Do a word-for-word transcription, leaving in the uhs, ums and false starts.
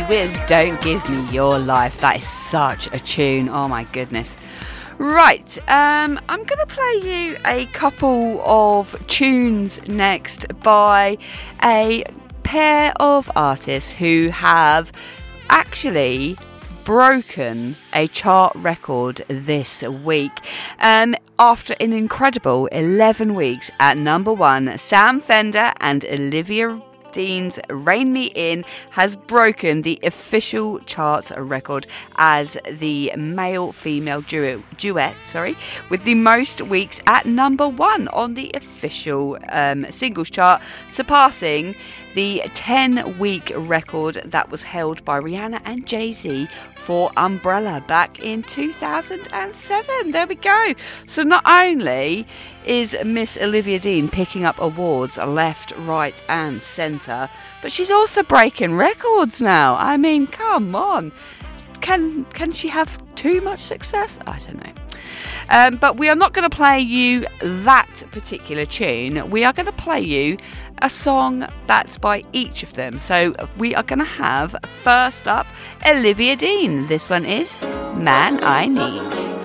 with Don't Give Me Your Life. That is such a tune. Oh my goodness. Right, um, I'm going to play you a couple of tunes next by a pair of artists who have actually broken a chart record this week. Um, after an incredible eleven weeks at number one, Sam Fender and Olivia Dean's Rein Me In has broken the official chart record as the male-female duet, duet sorry, with the most weeks at number one on the official um, singles chart, surpassing the ten-week record that was held by Rihanna and Jay-Z for Umbrella back in two thousand seven. There we go. So not only is Miss Olivia Dean picking up awards left, right and centre, but she's also breaking records now. I mean, come on. Can can she have too much success? I don't know. Um, but we are not going to play you that particular tune. We are going to play you a song that's by each of them. So we are going to have, first up, Olivia Dean. This one is Man I Need.